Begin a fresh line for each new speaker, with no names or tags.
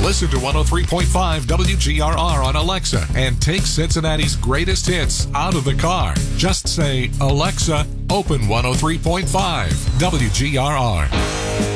Listen to 103.5 WGRR on Alexa and take Cincinnati's greatest hits out of the car. Just say, Alexa, open 103.5 WGRR.